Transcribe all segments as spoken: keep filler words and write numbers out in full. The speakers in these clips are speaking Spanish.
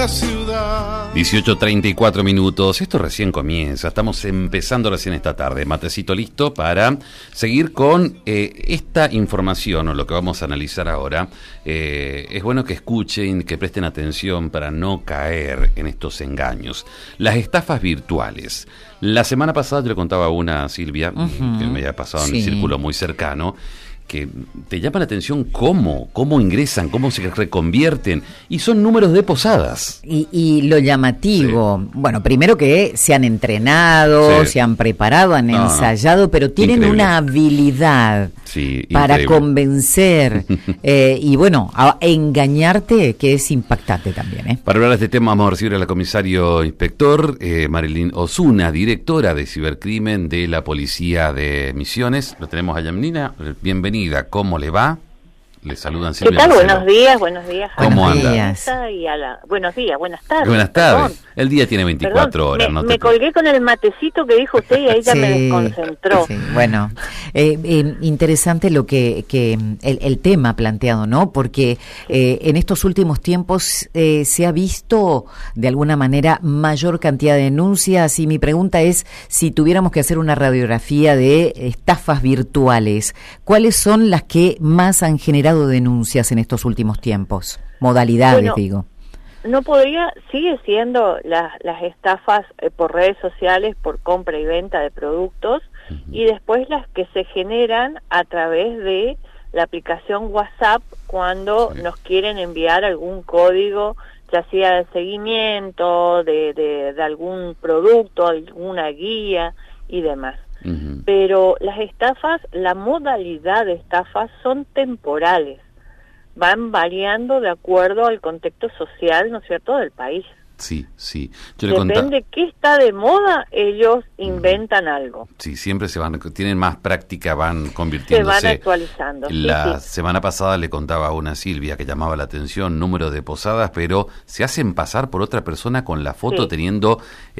la ciudad. dieciocho treinta y cuatro minutos, esto recién comienza, estamos empezando recién esta tarde, matecito listo para seguir con eh, esta información o lo que vamos a analizar ahora. Eh, es bueno que escuchen, que presten atención para no caer en estos engaños. Las estafas virtuales. La semana pasada yo le contaba a una, Silvia, uh-huh. que me había pasado en sí. un círculo muy cercano, que te llama la atención cómo, cómo ingresan, cómo se reconvierten, y son números de posadas. Y, y lo llamativo, sí. bueno, primero que se han entrenado, sí. se han preparado, han no, ensayado, pero tienen increíble. Una habilidad sí, para increíble. Convencer eh, y bueno, a engañarte, que es impactante también. ¿eh? Para hablar de este tema vamos a recibir a la comisario inspector eh, Marilyn Osuna, directora de cibercrimen de la Policía de Misiones. Lo tenemos a Yamnina, bienvenida. ¿Cómo le va? Le saludan Silvia. ¿Qué tal? Marcelo. Buenos días, buenos días. ¿Cómo anda? Y a la... Buenos días, buenas tardes. Buenas tardes. Perdón. El día tiene veinticuatro Perdón, horas. Me, no te me colgué con el matecito que dijo usted y ahí ya sí, me desconcentró. Sí, bueno, eh, eh, interesante lo que, que el, el tema planteado, ¿no? Porque eh, en estos últimos tiempos eh, se ha visto de alguna manera mayor cantidad de denuncias y mi pregunta es si tuviéramos que hacer una radiografía de estafas virtuales, ¿cuáles son las que más han generado denuncias en estos últimos tiempos? Modalidades, bueno, digo. No podría, sigue siendo las, las estafas eh, por redes sociales, por compra y venta de productos, uh-huh. y después las que se generan a través de la aplicación WhatsApp cuando sí. nos quieren enviar algún código, ya sea de seguimiento, de, de, de algún producto, alguna guía y demás. Uh-huh. Pero las estafas, la modalidad de estafas son temporales. Van variando de acuerdo al contexto social, ¿no es cierto?, del país. Sí, sí. Yo le Depende contaba... qué está de moda, ellos inventan mm. algo. Sí, siempre se van, tienen más práctica, van convirtiéndose. Se van actualizando. La sí, sí. semana pasada le contaba a una Silvia que llamaba la atención, número de posadas, pero se hacen pasar por otra persona con la foto, sí. teniendo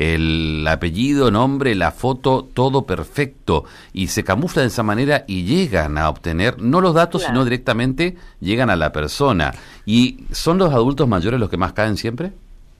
el apellido, nombre, la foto, todo perfecto, y se camufla de esa manera y llegan a obtener, no los datos, claro. sino directamente llegan a la persona. ¿Y son los adultos mayores los que más caen siempre?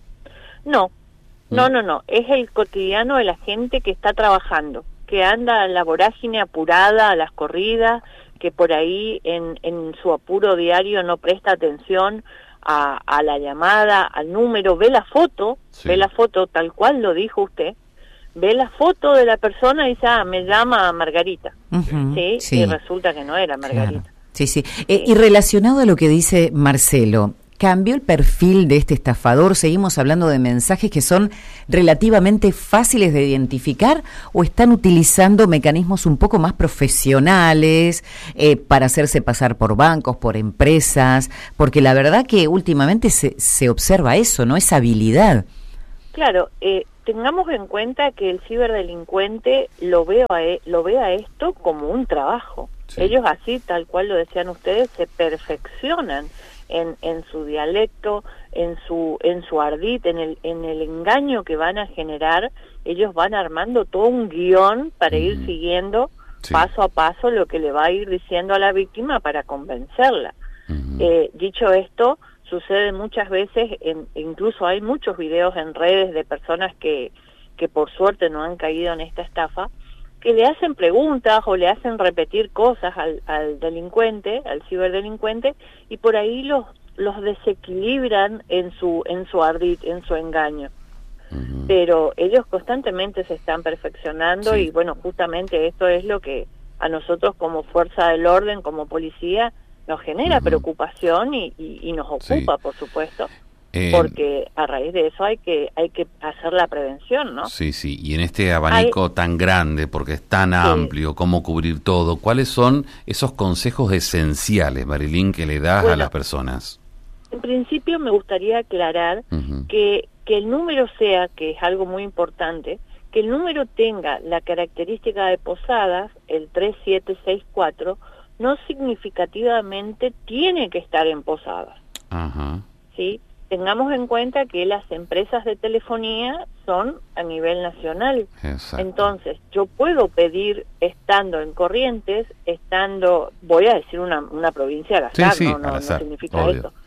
No, no, no, no, es el cotidiano de la gente que está trabajando, que anda a la vorágine apurada, a las corridas, que por ahí en, en su apuro diario no presta atención a, a la llamada, al número, ve la foto, sí. ve la foto tal cual lo dijo usted, ve la foto de la persona y dice, ah, me llama Margarita, uh-huh, ¿sí? sí, y resulta que no era Margarita. Claro. Sí, sí, eh, y relacionado a lo que dice Marcelo, ¿cambió el perfil de este estafador? ¿Seguimos hablando de mensajes que son relativamente fáciles de identificar o están utilizando mecanismos un poco más profesionales eh, para hacerse pasar por bancos, por empresas? Porque la verdad que últimamente se, se observa eso, ¿no? Esa habilidad. Claro, eh, tengamos en cuenta que el ciberdelincuente lo ve a, lo ve a esto como un trabajo. Sí. Ellos así, tal cual lo decían ustedes, se perfeccionan En, en su dialecto, en su en su ardid, en el en el engaño que van a generar. Ellos van armando todo un guión para mm. ir siguiendo sí. paso a paso lo que le va a ir diciendo a la víctima para convencerla. Mm. Eh, dicho esto, sucede muchas veces, en, incluso hay muchos videos en redes de personas que, que por suerte no han caído en esta estafa, que le hacen preguntas o le hacen repetir cosas al, al delincuente, al ciberdelincuente, y por ahí los los desequilibran en su en su ardid, en su engaño. Uh-huh. Pero ellos constantemente se están perfeccionando sí. y bueno, justamente esto es lo que a nosotros como fuerza del orden, como policía, nos genera uh-huh. preocupación y, y, y nos ocupa, sí. por supuesto. Eh, porque a raíz de eso hay que hay que hacer la prevención, ¿no? Sí, sí, y en este abanico hay, tan grande, porque es tan sí. amplio, cómo cubrir todo, ¿cuáles son esos consejos esenciales, Marilyn, que le das bueno, a las personas? En principio me gustaría aclarar uh-huh. que, que el número sea, que es algo muy importante, que el número tenga la característica de posadas, el tres siete seis cuatro, no significativamente tiene que estar en posadas, uh-huh. ¿sí? Tengamos en cuenta que las empresas de telefonía son a nivel nacional. Exacto. Entonces, yo puedo pedir estando en Corrientes, estando, voy a decir una, una provincia al azar, sí, sí, no, no, no significa obvio. esto.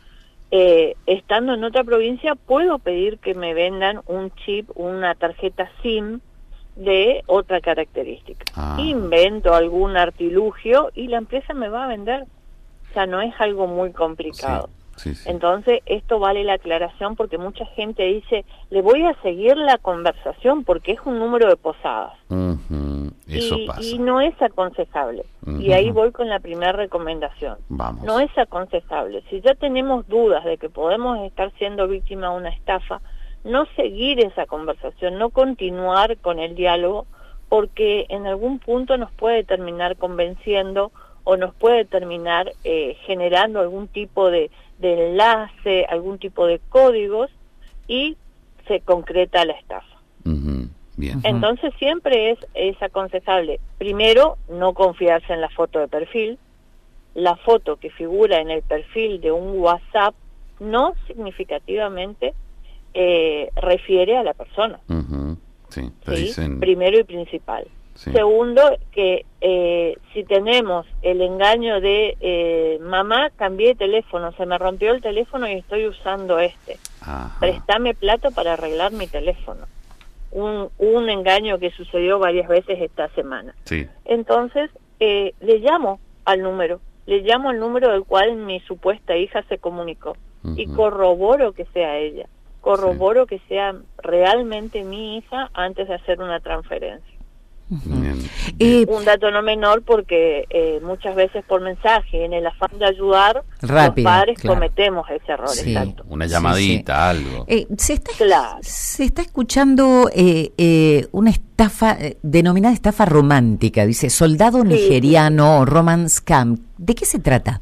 eh, estando en otra provincia puedo pedir que me vendan un chip, una tarjeta SIM de otra característica. Ah. Invento algún artilugio y la empresa me va a vender. O sea, no es algo muy complicado. Sí, sí, sí. Entonces, esto vale la aclaración porque mucha gente dice, le voy a seguir la conversación porque es un número de posadas. Uh-huh. Eso y, pasa. y no es aconsejable. Uh-huh. Y ahí voy con la primera recomendación. Vamos. No es aconsejable. Si ya tenemos dudas de que podemos estar siendo víctima de una estafa, no seguir esa conversación, no continuar con el diálogo, porque en algún punto nos puede terminar convenciendo o nos puede terminar eh, generando algún tipo de, de enlace, algún tipo de códigos y se concreta la estafa. Uh-huh. Bien. Entonces siempre es, es aconsejable, primero, no confiarse en la foto de perfil. La foto que figura en el perfil de un WhatsApp no significativamente eh, refiere a la persona. Uh-huh. Sí, te ¿sí? dicen... Primero y principal. Sí. Segundo, que eh, si tenemos el engaño de eh, mamá, cambié de teléfono, se me rompió el teléfono y estoy usando este. Ajá. Préstame plata para arreglar mi teléfono. Un, un engaño que sucedió varias veces esta semana. Sí. Entonces, eh, le llamo al número, le llamo al número del cual mi supuesta hija se comunicó uh-huh. y corroboro que sea ella, corroboro sí. que sea realmente mi hija antes de hacer una transferencia. Bien, bien. Eh, un dato no menor porque eh, muchas veces por mensaje, en el afán de ayudar, rápido, los padres claro. cometemos ese error. Sí, exacto. Una llamadita, sí, sí. algo. Eh, se, está, claro. se está escuchando eh, eh, una estafa, eh, denominada estafa romántica, dice soldado sí, nigeriano, sí. romance scam. ¿De qué se trata?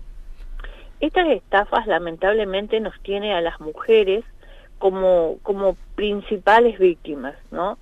Estas estafas lamentablemente nos tiene a las mujeres como, como principales víctimas, ¿no?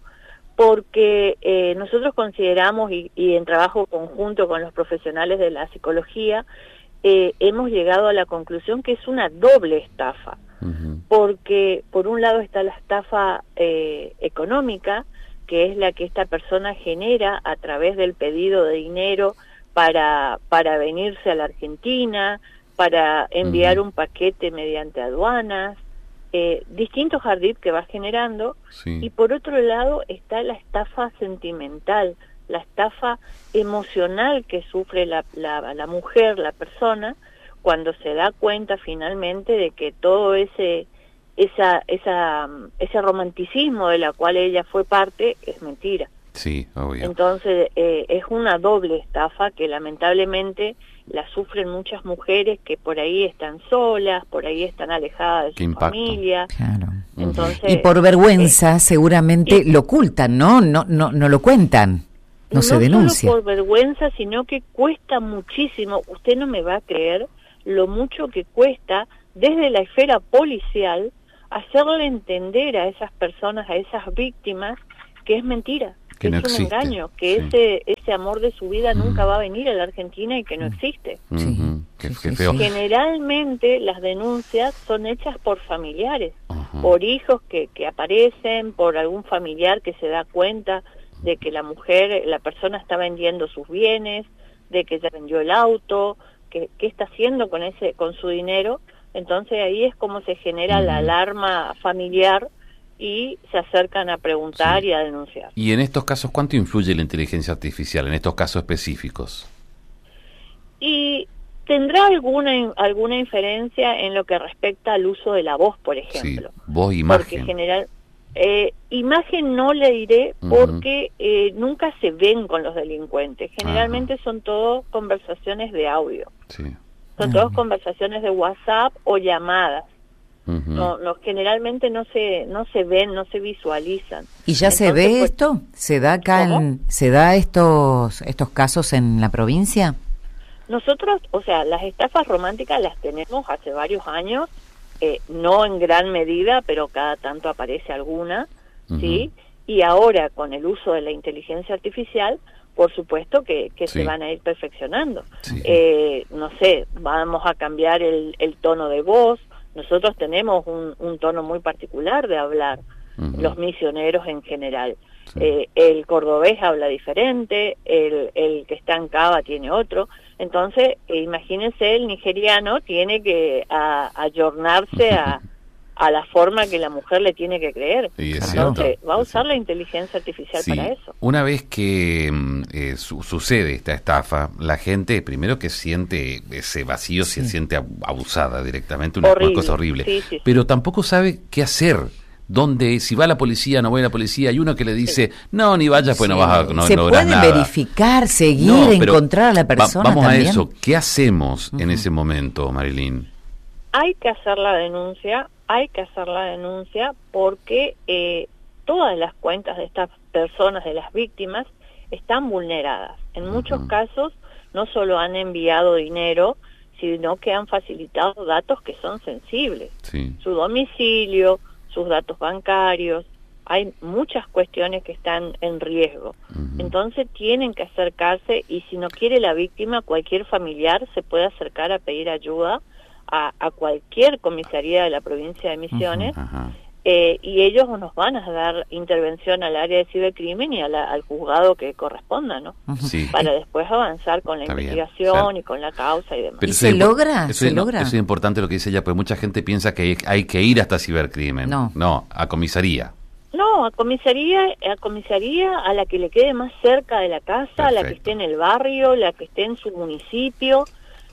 Porque eh, nosotros consideramos, y, y en trabajo conjunto con los profesionales de la psicología, eh, hemos llegado a la conclusión que es una doble estafa. Uh-huh. Porque por un lado está la estafa eh, económica, que es la que esta persona genera a través del pedido de dinero para, para venirse a la Argentina, para enviar uh-huh. un paquete mediante aduanas, Eh, distintos ardid que va generando, sí. y por otro lado está la estafa sentimental, la estafa emocional que sufre la, la, la mujer, la persona, cuando se da cuenta finalmente de que todo ese esa esa ese romanticismo de la cual ella fue parte es mentira. Sí, obvio. Entonces eh, es una doble estafa que lamentablemente la sufren muchas mujeres que por ahí están solas, por ahí están alejadas de Qué su impacto. familia. Claro. Entonces, y por vergüenza eh, seguramente y, lo ocultan, ¿no? No no no lo cuentan, no, no se denuncia. No solo por vergüenza, sino que cuesta muchísimo. Usted no me va a creer lo mucho que cuesta desde la esfera policial hacerle entender a esas personas, a esas víctimas, que es mentira. Que no es un existe. engaño, que sí. ese ese amor de su vida mm. nunca va a venir a la Argentina y que no existe. Sí. Uh-huh. Qué, qué feo. Generalmente las denuncias son hechas por familiares, uh-huh. por hijos que, que aparecen, por algún familiar que se da cuenta de que la mujer, la persona está vendiendo sus bienes, de que ya vendió el auto, que qué está haciendo con ese con su dinero. Entonces ahí es como se genera uh-huh. la alarma familiar y se acercan a preguntar sí. y a denunciar. Y en estos casos, ¿cuánto influye la inteligencia artificial, en estos casos específicos? Y tendrá alguna alguna inferencia en lo que respecta al uso de la voz, por ejemplo. Sí, voz, imagen. Porque general, eh, imagen no le diré porque uh-huh. eh, nunca se ven con los delincuentes. Generalmente uh-huh. son todo conversaciones de audio. Sí. Son uh-huh. todas conversaciones de WhatsApp o llamadas. Uh-huh. No, no, generalmente no se no se ven, no se visualizan. ¿Y ya Entonces, se ve pues, esto? ¿Se da acá en, se da estos estos casos en la provincia? Nosotros, o sea, las estafas románticas las tenemos hace varios años, eh, no en gran medida, pero cada tanto aparece alguna, uh-huh. ¿sí? Y ahora con el uso de la inteligencia artificial, por supuesto que, que sí. se van a ir perfeccionando. Sí. Eh, no sé, vamos a cambiar el, el tono de voz. Nosotros tenemos un, un tono muy particular de hablar, uh-huh. los misioneros en general. Sí. Eh, el cordobés habla diferente, el, el que está en Cava tiene otro. Entonces, eh, imagínense, el nigeriano tiene que a, ayornarse a, a la forma que la mujer le tiene que creer. Sí, es Entonces, cierto. va a usar la inteligencia artificial Sí. para eso. Una vez que eh, su sucede esta estafa, la gente primero que siente ese vacío, sí. se siente abusada directamente, una, una cosa horrible, sí, sí, sí. pero tampoco sabe qué hacer. Donde si va la policía, no va a la policía, hay uno que le dice, sí. no, ni vayas, pues sí. no vas a no, Se no puede nada. verificar, seguir, no, encontrar a la persona. Va, vamos también. a eso, ¿qué hacemos uh-huh. en ese momento, Marilyn? Hay que hacer la denuncia, hay que hacer la denuncia porque eh, todas las cuentas de estas personas, de las víctimas, están vulneradas. En uh-huh. muchos casos no solo han enviado dinero, sino que han facilitado datos que son sensibles. Sí. Su domicilio, sus datos bancarios, hay muchas cuestiones que están en riesgo. Uh-huh. Entonces tienen que acercarse y si no quiere la víctima, cualquier familiar se puede acercar a pedir ayuda a, a cualquier comisaría de la provincia de Misiones uh-huh. eh, y ellos nos van a dar intervención al área de cibercrimen y a la, al juzgado que corresponda, ¿no? Sí. Para después avanzar con la Está investigación bien, claro. y con la causa y demás. Pero ¿Y se logra? Eso, ¿Se es, logra? Eso es importante lo que dice ella, porque mucha gente piensa que hay, hay que ir hasta cibercrimen. No. No, a comisaría. No, a comisaría, a comisaría a la que le quede más cerca de la casa, Perfecto. a la que esté en el barrio, la que esté en su municipio.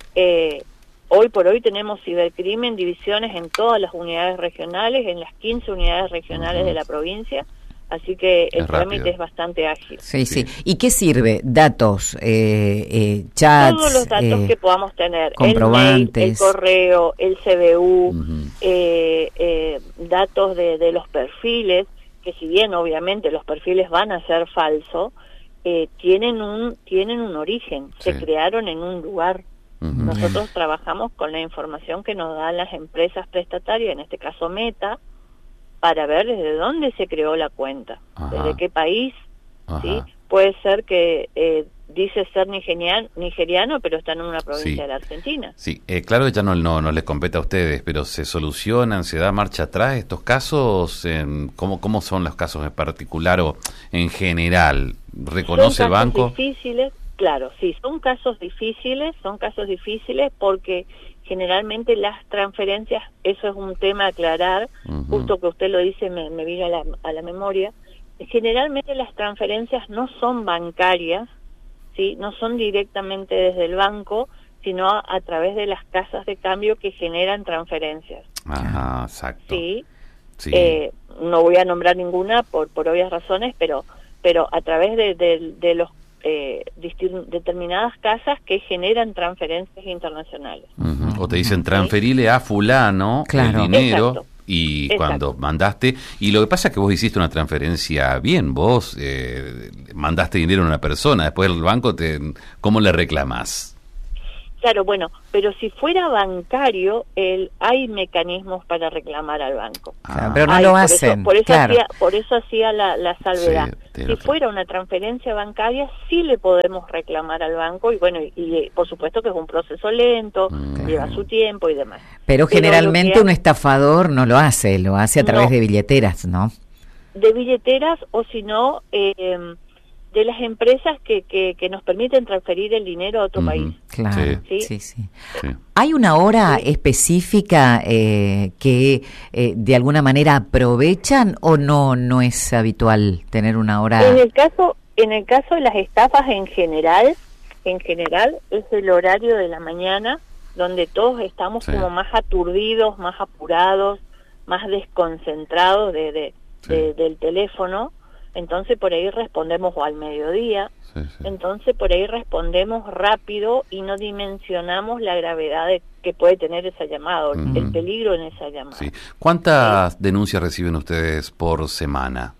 Eh, hoy por hoy tenemos cibercrimen, divisiones en todas las unidades regionales, en las quince unidades regionales uh-huh. de la provincia. Así que el trámite es bastante ágil. Sí, sí, sí. ¿Y qué sirve? Datos, eh, eh, chats, todos los datos eh, que podamos tener, comprobantes, el mail, el correo, el C B U, uh-huh. eh, eh, datos de, de los perfiles, que si bien obviamente los perfiles van a ser falsos, eh, tienen un tienen un origen, sí. se crearon en un lugar. Uh-huh. Nosotros trabajamos con la información que nos dan las empresas prestatarias, en este caso Meta, para ver desde dónde se creó la cuenta, Ajá. desde qué país, Ajá. ¿sí? Puede ser que eh, dice ser nigeriano, nigeriano, pero está en una provincia sí. de la Argentina. Sí, eh, claro que ya no, no, no les compete a ustedes, pero ¿se solucionan, se da marcha atrás estos casos? En, ¿cómo, ¿Cómo son los casos en particular o en general? ¿Reconoce el banco? Son casos difíciles, claro, sí, son casos difíciles, son casos difíciles porque generalmente las transferencias, eso es un tema a aclarar, uh-huh. justo que usted lo dice, me, me vino a la, a la memoria, generalmente las transferencias no son bancarias, ¿sí? No son directamente desde el banco, sino a, a través de las casas de cambio que generan transferencias. Ajá, exacto. Sí, sí. Eh, no voy a nombrar ninguna por, por obvias razones, pero, pero a través de, de, de los Eh, determinadas casas que generan transferencias internacionales. Uh-huh. O te dicen transferile a fulano claro. el dinero Exacto. y Exacto. cuando mandaste, y lo que pasa es que vos hiciste una transferencia bien, vos eh, mandaste dinero a una persona, después el banco te, ¿cómo le reclamás? Claro, bueno, pero si fuera bancario, el, hay mecanismos para reclamar al banco. Ah, pero no hay, lo por hacen. Eso, por eso claro. hacía, por eso hacía la, la salvedad. Sí, si fuera una transferencia bancaria, sí le podemos reclamar al banco y bueno, y, y por supuesto que es un proceso lento, mm. lleva su tiempo y demás. Pero, pero generalmente que, un estafador no lo hace, lo hace a través no, de billeteras, ¿no? De billeteras o si no... Eh, de las empresas que, que, que nos permiten transferir el dinero a otro uh-huh. país. Claro, sí, sí, sí. sí. ¿Hay una hora sí. específica eh, que eh, de alguna manera aprovechan o no no es habitual tener una hora? En el caso en el caso de las estafas en general, en general es el horario de la mañana donde todos estamos sí. como más aturdidos, más apurados, más desconcentrados de, de, sí. de del teléfono. Entonces por ahí respondemos o al mediodía, sí, sí. entonces por ahí respondemos rápido y no dimensionamos la gravedad de, que puede tener esa llamada, uh-huh. el peligro en esa llamada. Sí. ¿Cuántas ¿Sí? denuncias reciben ustedes por semana?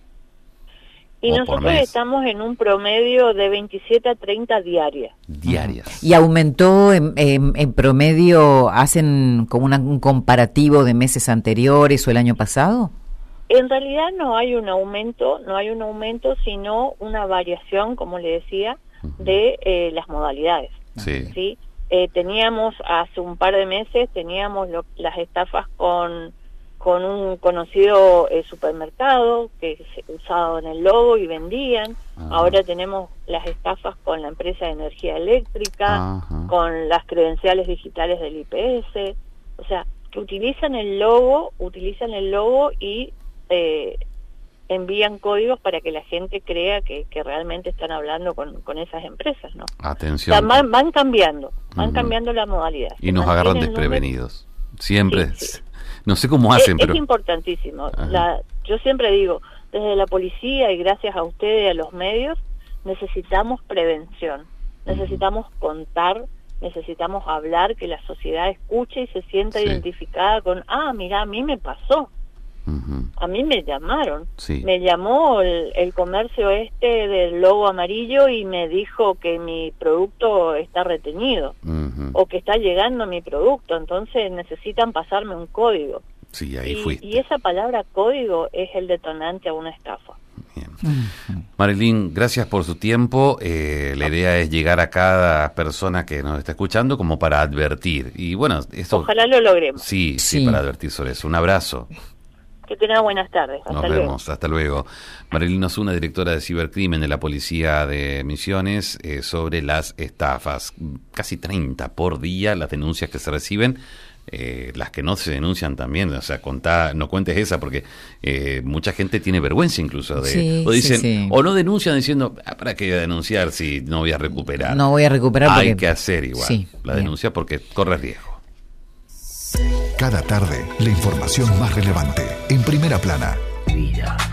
Y nosotros estamos en un promedio de veintisiete a treinta diarias. Diarias. ¿Y aumentó en, en, en promedio, hacen como una, un comparativo de meses anteriores o el año pasado? En realidad no hay un aumento, no hay un aumento, sino una variación, como le decía, uh-huh. de eh, las modalidades. Sí. ¿Sí? Eh, teníamos hace un par de meses, teníamos lo, las estafas con con un conocido eh, supermercado que se usaban el logo y vendían. Ajá. Ahora tenemos las estafas con la empresa de energía eléctrica, Ajá. con las credenciales digitales del I P S, o sea, que utilizan el logo, utilizan el logo y eh, envían códigos para que la gente crea que, que realmente están hablando con, con esas empresas, ¿no? Atención. O sea, van, van cambiando, van uh-huh. cambiando la modalidad. Y nos agarran desprevenidos. Siempre. Sí, sí. No sé cómo hacen, es, pero... Es importantísimo. La, yo siempre digo, desde la policía y gracias a ustedes y a los medios, necesitamos prevención. Necesitamos uh-huh. contar, necesitamos hablar, que la sociedad escuche y se sienta sí. identificada con, ah, mira, a mí me pasó. Uh-huh. A mí me llamaron, sí. me llamó el, el comercio este del logo amarillo y me dijo que mi producto está retenido uh-huh. o que está llegando mi producto, entonces necesitan pasarme un código. Sí, ahí y, fuiste. y esa palabra código es el detonante a una estafa. Bien. Marilyn, gracias por su tiempo. Eh, la idea es llegar a cada persona que nos está escuchando como para advertir. Y bueno, esto... Ojalá lo logremos. Sí, sí, sí, para advertir sobre eso. Un abrazo. Que tengan buenas tardes. Hasta Nos luego. vemos, hasta luego. Marilyn Osuna, directora de cibercrimen de la Policía de Misiones, eh, sobre las estafas. Casi treinta por día las denuncias que se reciben, eh, las que no se denuncian también. O sea, contá, no cuentes esa porque eh, mucha gente tiene vergüenza incluso de... Sí, o dicen, sí, sí. o no denuncian diciendo, ah, ¿para qué voy a denunciar si no voy a recuperar? No voy a recuperar porque... Hay que hacer igual sí, la bien. denuncia porque corre riesgo. Cada tarde, la información más relevante, en primera plana.